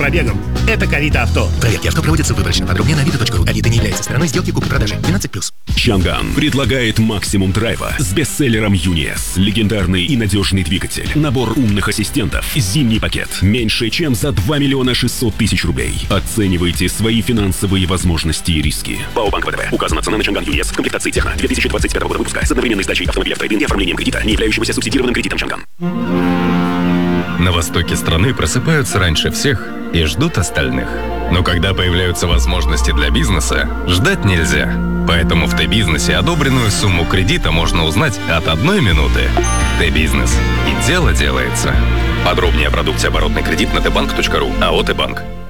пробегом. Это Авито Авто. Проверки авто проводятся выборочно. Подробнее на avito.ru. Авито не является стороной сделки купли-продажи. 12+. Чанган предлагает максимум драйва с бестселлером UNIS. Легендарный и надежный двигатель. Набор умных ассистентов. Зимний пакет. Меньше, чем за 2 миллиона 600 тысяч рублей. Оценивайте свои финансовые возможности и риски. ПАО Банк ВТБ. Указана цена на Чанган UNIS в комплектации Техно 2025 года выпуска с одновременной сдачей автомобиля в трейд-ин и оформлением кредита, не являющегося субсидированным кредитом Чанган. На востоке страны просыпаются раньше всех и ждут остальных. Но когда появляются возможности для бизнеса, ждать нельзя. Поэтому в Т-бизнесе одобренную сумму кредита можно узнать от 1 минуты. Т-бизнес. И дело делается. Подробнее о продукте оборотный кредит на tbank.ru. АО «Т-банк».